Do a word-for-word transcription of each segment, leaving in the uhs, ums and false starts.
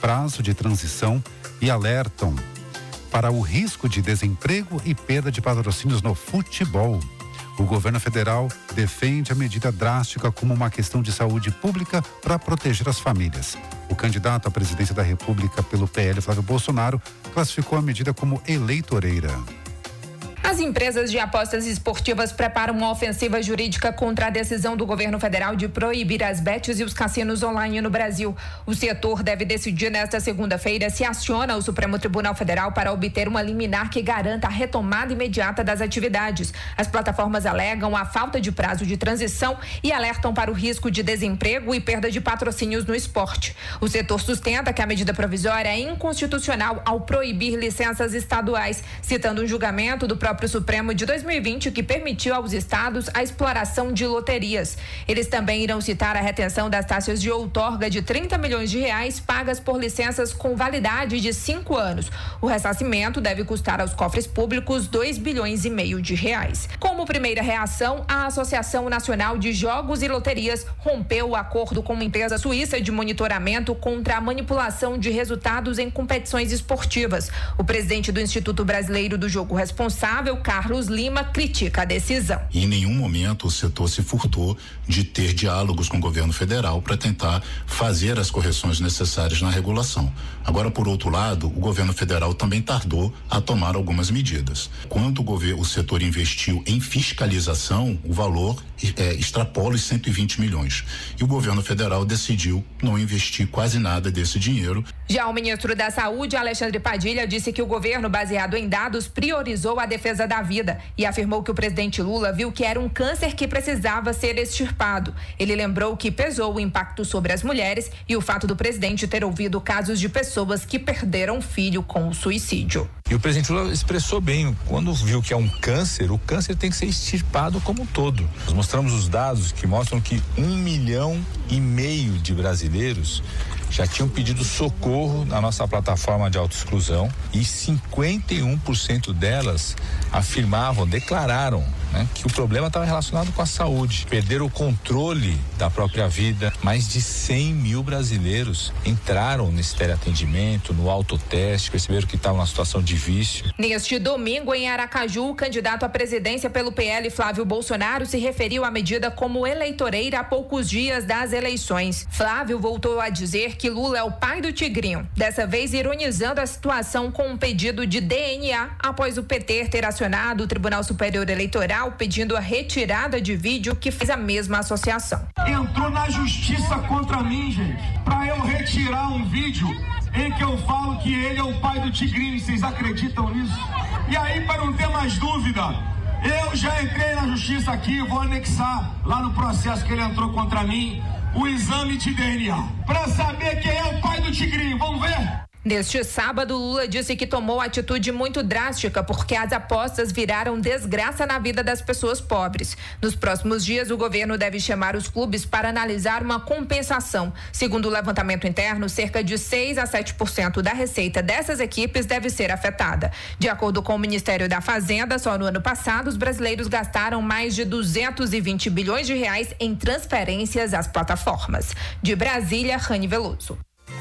prazo de transição e alertam para o risco de desemprego e perda de patrocínios no futebol. O governo federal defende a medida drástica como uma questão de saúde pública para proteger as famílias. O candidato à presidência da República pelo P L, Flávio Bolsonaro, classificou a medida como eleitoreira. As empresas de apostas esportivas preparam uma ofensiva jurídica contra a decisão do governo federal de proibir as bets e os cassinos online no Brasil. O setor deve decidir nesta segunda-feira se aciona o Supremo Tribunal Federal para obter uma liminar que garanta a retomada imediata das atividades. As plataformas alegam a falta de prazo de transição e alertam para o risco de desemprego e perda de patrocínios no esporte. O setor sustenta que a medida provisória é inconstitucional ao proibir licenças estaduais, citando um julgamento do próprio Supremo de dois mil e vinte que permitiu aos estados a exploração de loterias. Eles também irão citar a retenção das taxas de outorga de trinta milhões de reais pagas por licenças com validade de cinco anos. O ressarcimento deve custar aos cofres públicos dois bilhões e meio de reais. Como primeira reação, a Associação Nacional de Jogos e Loterias rompeu o acordo com uma empresa suíça de monitoramento contra a manipulação de resultados em competições esportivas. O presidente do Instituto Brasileiro do Jogo Responsável, Carlos Lima, critica a decisão. Em nenhum momento o setor se furtou de ter diálogos com o governo federal para tentar fazer as correções necessárias na regulação. Agora, por outro lado, o governo federal também tardou a tomar algumas medidas. Quando o governo, o setor investiu em fiscalização, o valor é, extrapola os cento e vinte milhões. E o governo federal decidiu não investir quase nada desse dinheiro. Já o ministro da Saúde, Alexandre Padilha, disse que o governo, baseado em dados, priorizou a defesa da vida e afirmou que o presidente Lula viu que era um câncer que precisava ser extirpado. Ele lembrou que pesou o impacto sobre as mulheres e o fato do presidente ter ouvido casos de pessoas que perderam filho com o suicídio. E o presidente Lula expressou bem, quando viu que é um câncer, o câncer tem que ser extirpado como um todo. Nós mostramos os dados que mostram que um milhão e meio de brasileiros já tinham pedido socorro na nossa plataforma de autoexclusão e cinquenta e um por cento delas afirmavam, declararam, né, que o problema estava relacionado com a saúde, perderam o controle da própria vida. Mais de cem mil brasileiros entraram nesse teleatendimento, no autoteste, perceberam que estavam numa situação de vício. Neste domingo, em Aracaju, o candidato à presidência pelo P L, Flávio Bolsonaro, se referiu à medida como eleitoreira há poucos dias das eleições. Flávio voltou a dizer que Lula é o pai do tigrinho, dessa vez ironizando a situação com um pedido de D N A após o P T ter acionado o Tribunal Superior Eleitoral pedindo a retirada de vídeo que fez a mesma associação. Entrou na justiça contra mim, gente, pra eu retirar um vídeo em que eu falo que ele é o pai do tigrinho. Vocês acreditam nisso? E aí, para não ter mais dúvida, eu já entrei na justiça aqui, vou anexar lá no processo que ele entrou contra mim o exame de D N A para saber quem é o pai do tigrinho. Vamos ver? Neste sábado, Lula disse que tomou atitude muito drástica porque as apostas viraram desgraça na vida das pessoas pobres. Nos próximos dias, o governo deve chamar os clubes para analisar uma compensação. Segundo o levantamento interno, cerca de seis a sete por cento da receita dessas equipes deve ser afetada. De acordo com o Ministério da Fazenda, só no ano passado, os brasileiros gastaram mais de duzentos e vinte bilhões de reais em transferências às plataformas. De Brasília, Rani Veloso.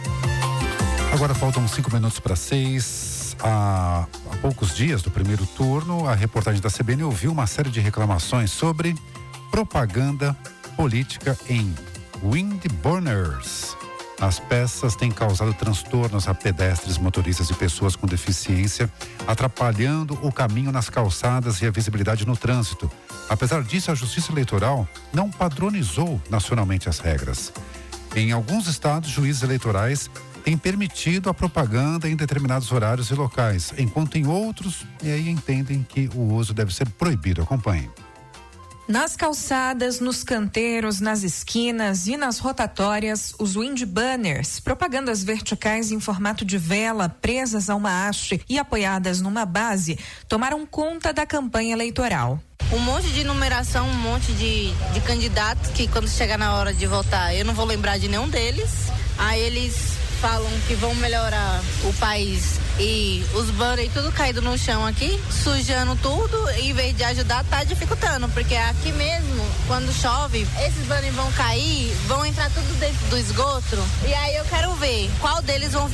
Agora faltam cinco minutos para seis. Há, há poucos dias do primeiro turno, a reportagem da C B N ouviu uma série de reclamações sobre propaganda política em windburners. As peças têm causado transtornos a pedestres, motoristas e pessoas com deficiência, atrapalhando o caminho nas calçadas e a visibilidade no trânsito. Apesar disso, a Justiça Eleitoral não padronizou nacionalmente as regras. Em alguns estados, juízes eleitorais têm permitido a propaganda em determinados horários e locais, enquanto em outros, e aí entendem que o uso deve ser proibido. Acompanhe. Nas calçadas, nos canteiros, nas esquinas e nas rotatórias, os windburners, propagandas verticais em formato de vela presas a uma haste e apoiadas numa base, tomaram conta da campanha eleitoral. Um monte de numeração, um monte de, de candidatos que quando chegar na hora de votar, eu não vou lembrar de nenhum deles. Aí eles falam que vão melhorar o país e os banners tudo caído no chão aqui, sujando tudo, em vez de ajudar, tá dificultando, porque aqui mesmo, quando chove, esses banners vão cair, vão entrar tudo dentro do esgoto, e aí eu quero ver qual deles vão vir